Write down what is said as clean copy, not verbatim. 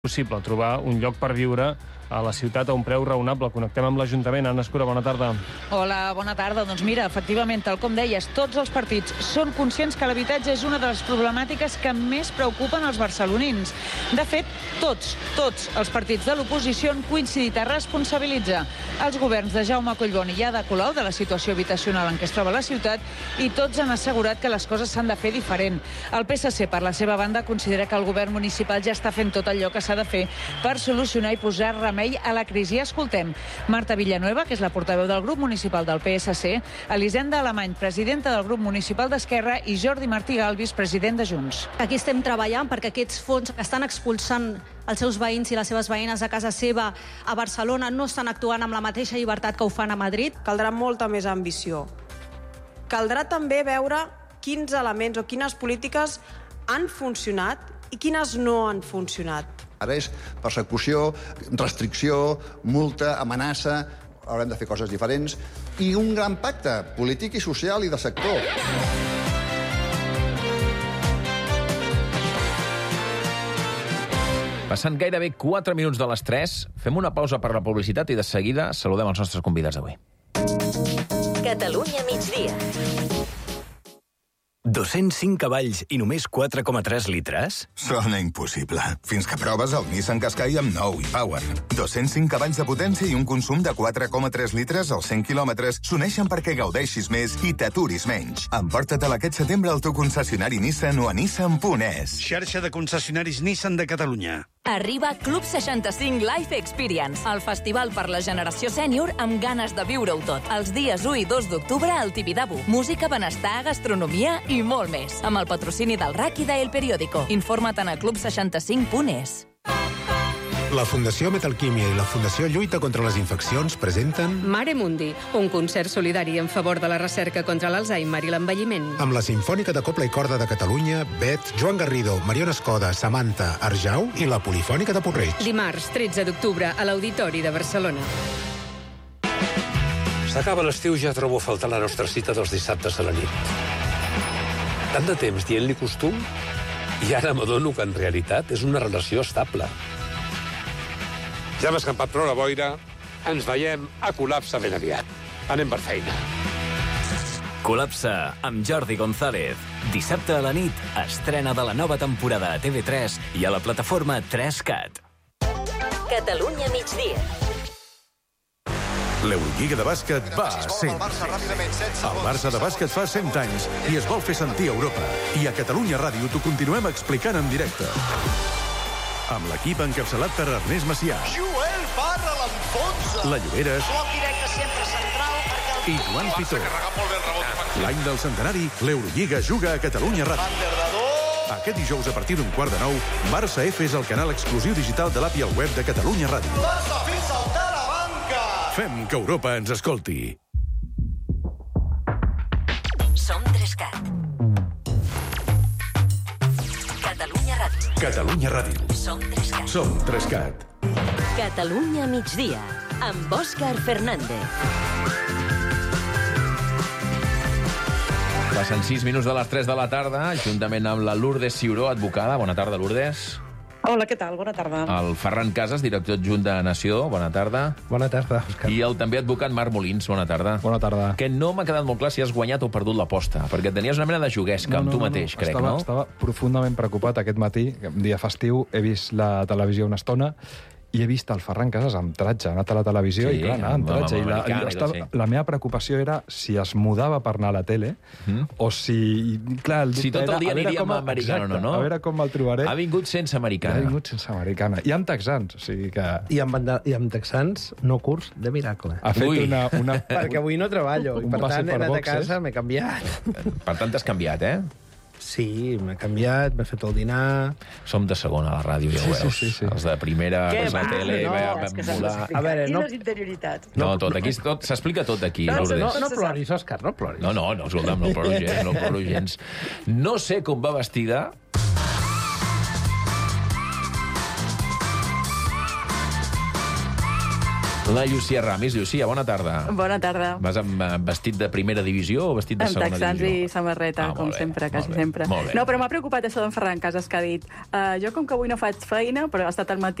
possible trobar un lloc per viure a la ciutat a un preu raonable. Connectem amb l'Ajuntament. Anna Escura, bona tarda. Hola, bona tarda. Doncs mira, efectivament, tal com deies, tots els partits són conscients que l'habitatge és una de les problemàtiques que més preocupen els barcelonins. De fet, tots els partits de l'oposició han coincidit a responsabilitzar els governs de Jaume Collboni i Ada Colau de la situació habitacional en què es troba la ciutat i tots han assegurat que les coses s'han de fer diferent. El PSC, per la seva banda, considera que el govern municipal ja està fent tot allò que s'ha de fer per solucionar i posar remei a la crisi. Escoltem Marta Villanueva, que és la portaveu del grup municipal del PSC, Elisenda Alemany, presidenta del grup municipal d'Esquerra, i Jordi Martí Galvis, president de Junts. Aquí estem treballant perquè aquests fons que estan expulsant els seus veïns i les seves veïnes a casa seva a Barcelona no estan actuant amb la mateixa llibertat que ho fan a Madrid. Caldrà molta més ambició. Caldrà també veure quins elements o quines polítiques han funcionat i quines no han funcionat. Ara és persecució, restricció, multa, amenaça. Haurem de fer coses diferents. I un gran pacte polític i social i de sector. Passant gairebé 4 minuts de les 3, fem una pausa per la publicitat i de seguida saludem els nostres convidats d'avui. Catalunya migdia. 205 cavalls i només 4,3 litres? Sona impossible. Fins que proves el Nissan Qashqai amb nou e-Power. 205 cavalls de potència i un consum de 4,3 litres als 100 quilòmetres s'uneixen perquè gaudeixis més i t'aturis menys. Emporta-te'l aquest setembre al teu concessionari Nissan o a nissan.es. Xarxa de concessionaris Nissan de Catalunya. Arriba Club 65 Life Experience, el festival per la generació sènior amb ganes de viure-ho tot. Els dies 1 i 2 d'octubre al Tibidabo. Música, benestar, gastronomia i molt més. Amb el patrocini del RAC i d'El Periódico. Informa't a club65.es. La Fundació Metalquímia i la Fundació Lluita contra les Infeccions presenten Mare Mundi, un concert solidari en favor de la recerca contra l'Alzheimer i l'envelliment. Amb la Simfònica de Cobla i Corda de Catalunya, Bet, Joan Garrido, Mariona Escoda, Samantha, Arjau i la Polifònica de Porreig. Dimarts, 13 d'octubre, a l'Auditori de Barcelona. S'acaba l'estiu, ja trobo a faltar la nostra cita dels dissabtes a la nit. Tant de temps dient-li costum, i ara m'adono que en realitat és una relació estable. Ja hem escampat prou la boira, ens veiem a Col·lapse ben aviat. Anem per feina. Col·lapse amb Jordi González. Dissabte a la nit, estrena de la nova temporada a TV3 i a la plataforma 3Cat. Catalunya migdia. L'Eurolliga de bàsquet va a 100. El Barça de bàsquet fa 100 anys i es vol fer sentir a Europa. I a Catalunya Ràdio t'ho continuem explicant en directe. Amb l'equip encapçalat per Ernest Macià. Joel Barra l'enfonsa. La Lloberes. Bloc directe sempre central. I Joan Fitó. L'any del centenari, l'Eurolliga juga a Catalunya Ràdio. Aquest dijous a partir d'8:45, Barça F és el canal exclusiu digital de l'app i el web de Catalunya Ràdio. Barça fins saltar a la banca. Fem que Europa ens escolti. Som 3Cat. Catalunya Ràdio. Catalunya Ràdio. Som 3Cat. Som 3Cat. Catalunya migdia, amb Òscar Fernández. Passen 6 minuts de les 3 de la tarda, juntament amb la Lourdes Ciuró, advocada. Bona tarda, Lourdes. Hola, què tal? Bona tarda. El Ferran Casas, director adjunt de Nació. Bona tarda. Bona tarda, Òscar. I el també advocat Marc Molins. Bona tarda. Bona tarda. Que no m'ha quedat molt clar si has guanyat o perdut l'aposta, perquè tenies una mena de juguesca amb tu mateix, crec, no? Estava profundament preocupat aquest matí, un dia festiu, he vist la televisió una estona i he vist el Ferran Casas amb tratge, ha anat a la televisió i clar, anava amb tratge. La meva preocupació era si es mudava per anar a la tele o si... Clar, el si tot el dia aniria amb americana, no? A veure com el trobaré. Ha vingut sense americana. Ha vingut sense americana. I amb texans, o sigui que... I amb texans, no curs de miracle. Ha fet una... Perquè avui no treballo, i per tant he anat a casa, m'he canviat. Per tant, t'has canviat, eh? Sí, m'he canviat, m'he fet el dinar... Som de segona a la ràdio, ja ho veus. Sí. Els de primera, els de tele... A veure, no... les interioritats. No, tot, aquí s'explica tot aquí, Lourdes. No ploris, Òscar, no ploris. No, escolta'm, no ploro gens. No sé com va vestida... La Llucia Ramis. Llucia, bona tarda. Bona tarda. Vas amb vestit de primera divisió o vestit de segona divisió? Amb texans i samarreta, com sempre, quasi sempre. No, però m'ha preocupat això d'en Ferran Casas, que ha dit jo com que avui no faig feina, però ha estat al matí